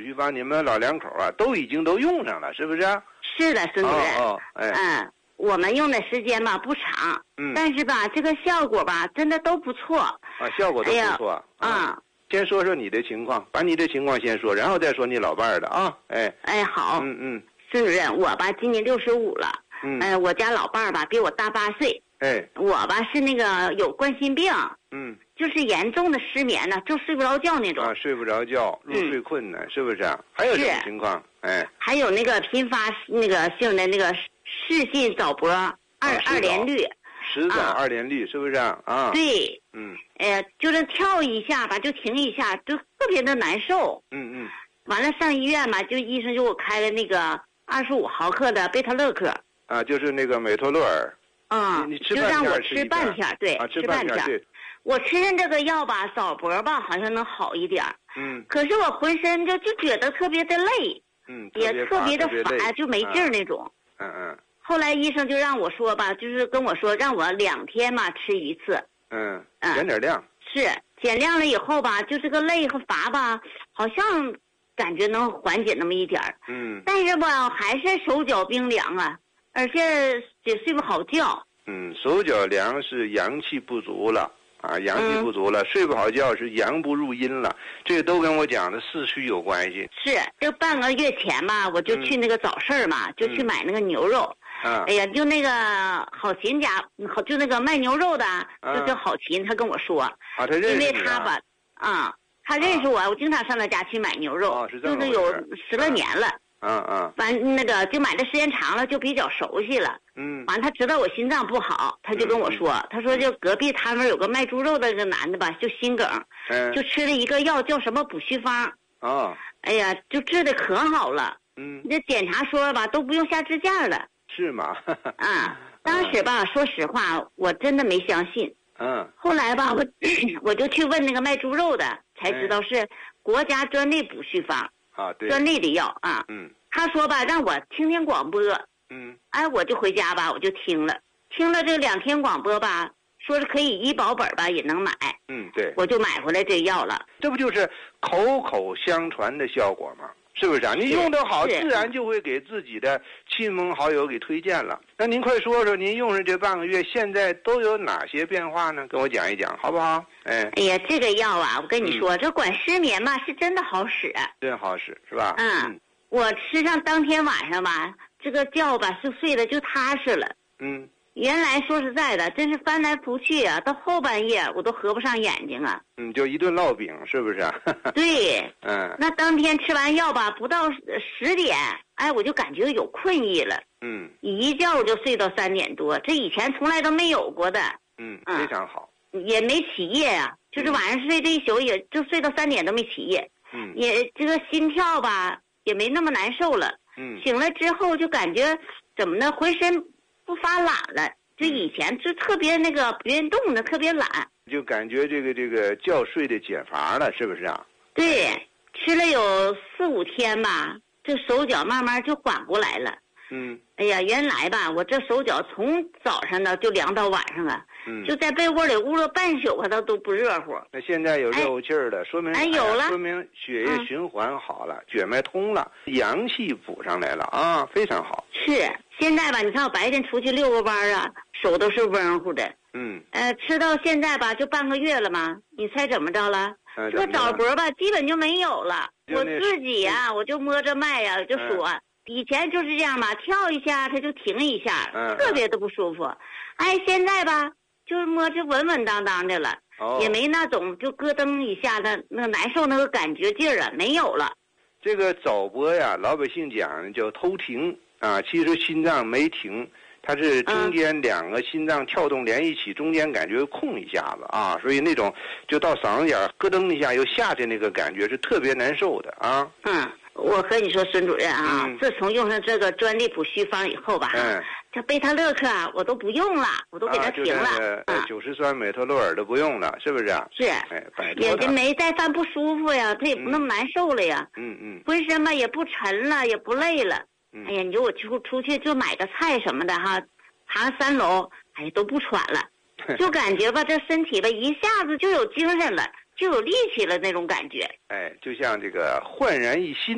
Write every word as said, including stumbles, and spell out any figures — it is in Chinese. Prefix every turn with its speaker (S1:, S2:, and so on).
S1: 须方，你们老两口啊都已经都用上了，是不是？
S2: 是的，孙主任。
S1: 哦哦，哎，
S2: 嗯，我们用的时间吧不长，
S1: 嗯，
S2: 但是吧这个效果吧真的都不错。
S1: 啊，效果都不错。
S2: 哎、啊、
S1: 嗯，先说说你的情况，把你的情况先说，然后再说你老伴儿的啊。哎
S2: 哎，好。
S1: 嗯嗯，
S2: 孙主任，我吧今年六十五了。
S1: 嗯，
S2: 呃，我家老伴儿吧比我大八岁。
S1: 哎，
S2: 我吧是那个有冠心病。
S1: 嗯，
S2: 就是严重的失眠呢，就睡不着觉那种。
S1: 啊，睡不着觉，入睡困难，嗯、是不是？还有什么情况？哎，
S2: 还有那个频发那个性的那个室性早搏二、啊、二连律。
S1: 迟早二连律、啊、是不是啊？
S2: 对。
S1: 嗯。
S2: 呃，就是跳一下吧，就停一下，就特别的难受。
S1: 嗯嗯。
S2: 完了上医院嘛，就医生就给我开了那个二十五毫克的贝塔乐克。
S1: 啊，就是那个美托洛尔。
S2: 啊、嗯。
S1: 你吃
S2: 就让我
S1: 吃
S2: 半片，对，
S1: 啊，吃
S2: 半
S1: 片。对。
S2: 我吃的这个药吧，早搏吧，好像能好一点。
S1: 嗯。
S2: 可是我浑身就就觉得特别的累。
S1: 嗯。
S2: 也特别的
S1: 乏，
S2: 就没劲儿那种。
S1: 嗯嗯。
S2: 后来医生就让我说吧，就是跟我说让我两天嘛吃一次。
S1: 嗯。减点量。
S2: 是减量了以后吧，就这个累和乏吧，好像感觉能缓解那么一点儿。
S1: 嗯。
S2: 但是吧，还是手脚冰凉啊，而且也睡不好觉。
S1: 嗯，手脚凉是阳气不足了。啊，阳气不足了、嗯，睡不好觉是阳不入阴了，这个都跟我讲的四虚有关系。
S2: 是，就半个月前嘛，我就去那个早市嘛、嗯，就去买那个牛肉。
S1: 嗯。
S2: 哎呀，就那个好秦家，好就那个卖牛肉的，嗯、就叫好秦，他跟我说。
S1: 啊，他认识你、啊。
S2: 因为他吧，啊、嗯，他认识我、啊，我经常上他家去买牛肉，
S1: 哦、是这么
S2: 就是有十来年了。
S1: 嗯嗯。
S2: 完那个就买的时间长了，就比较熟悉了。
S1: 嗯。
S2: 完他知道我心脏不好，他就跟我说，嗯、他说就隔壁摊位有个卖猪肉的个男的吧，就心梗，
S1: 嗯，
S2: 就吃了一个药叫什么补虚方。
S1: 哦。
S2: 哎呀，就治的可好了。
S1: 嗯。
S2: 那检查说吧，都不用下支架了。
S1: 是吗？
S2: 啊，当时吧，说实话，我真的没相信。
S1: 嗯。
S2: 后来吧，我我就去问那个卖猪肉的，才知道是国家专利补虚方。
S1: 啊，对。
S2: 专利的药啊。
S1: 嗯。
S2: 他说吧，让我听听广播。
S1: 嗯。
S2: 哎，我就回家吧，我就听了，听了这两天广播吧，说是可以医保本吧，也能买。
S1: 嗯，对。
S2: 我就买回来这药了。
S1: 这不就是口口相传的效果吗？是不是啊？你用得好，自然就会给自己的亲朋好友给推荐了。那您快说说，您用上这半个月，现在都有哪些变化呢？跟我讲一讲，好不好？哎。
S2: 哎呀，这个药啊，我跟你说，嗯、这管失眠吧，是真的好使。
S1: 真好使，是吧？
S2: 嗯。嗯，我吃上当天晚上吧，这个觉吧就睡得就踏实了。
S1: 嗯。
S2: 原来说实在的，真是翻来覆去啊，到后半夜我都合不上眼睛啊。
S1: 嗯，就一顿烙饼，是不是？
S2: 对。
S1: 嗯。
S2: 那当天吃完药吧，不到十点，哎，我就感觉有困意了。
S1: 嗯。
S2: 一觉我就睡到三点多，这以前从来都没有过的。
S1: 嗯，非常好。
S2: 也没起夜啊，就是晚上睡这一宿，也就睡到三点都没起夜。
S1: 嗯。
S2: 也这个心跳吧，也没那么难受了。
S1: 嗯。
S2: 醒了之后就感觉怎么呢？浑身不发懒了，就以前就特别那个不运动的，特别懒，
S1: 就感觉这个这个觉睡的解乏了，是不是啊？
S2: 对，吃了有四五天吧，这手脚慢慢就缓过来了。
S1: 嗯。
S2: 哎呀，原来吧，我这手脚从早上呢就凉到晚上啊，
S1: 嗯，
S2: 就在被窝里捂了半宿，它都不热乎。
S1: 那现在有热乎气儿了，说明
S2: 哎有了，
S1: 说明血液循环好了，血脉通了，阳气补上来了啊，非常好。
S2: 是，现在吧，你看我白天出去遛个弯啊，手都是温乎的。
S1: 嗯。
S2: 呃，吃到现在吧，就半个月了嘛，你猜怎么着了？这个早搏吧，基本就没有了。我自己呀，我就摸着脉呀，就说。以前就是这样嘛，跳一下它就停一下，
S1: 嗯、
S2: 特别的不舒服。哎，现在吧，就是摸着稳稳当当的了，
S1: 哦、
S2: 也没那种就咯噔一下的那个难受那个感觉劲儿啊，没有了。
S1: 这个早搏呀，老百姓讲叫偷停啊，其实心脏没停，它是中间两个心脏跳动连一起，嗯、中间感觉空一下子啊，所以那种就到嗓子眼咯噔一下又下去那个感觉是特别难受的啊。
S2: 嗯。我和你说，孙主任啊，
S1: 嗯、
S2: 自从用上这个专利补虚方以后吧，
S1: 嗯，
S2: 这贝塔乐克啊，我都不用了，我都给它停了。
S1: 啊，酒石酸美托洛尔都不用了，是不是啊？
S2: 是。
S1: 哎，
S2: 眼睛没再犯不舒服呀，它也不那么难受了呀。
S1: 嗯嗯。
S2: 浑身吧也不沉了，也不累了。
S1: 嗯。
S2: 哎呀，你说我出出去就买个菜什么的哈，爬三楼，哎，都不喘了，就感觉吧，这身体吧一下子就有精神了，就有力气了那种感觉。
S1: 哎，就像这个焕然一新。